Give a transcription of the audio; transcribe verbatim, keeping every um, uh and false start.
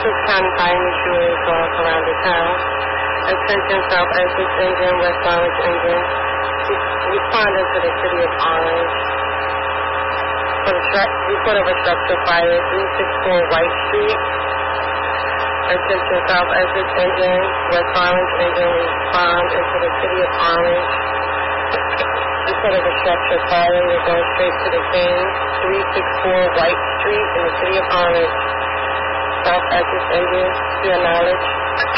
Essex County Fire Mutual Golf around the town. Attention South Essex Engine, West Orange Engine. Responding to the city of Orange. For the stru- report of a structure fire, three sixty-four White Street. Attention South Essex Engine, West Orange Engine. Respond into the city of Orange. Report of a structure fire, we're going straight to the scene. three sixty-four White Street in the city of Orange. South Essex Engine, to your knowledge.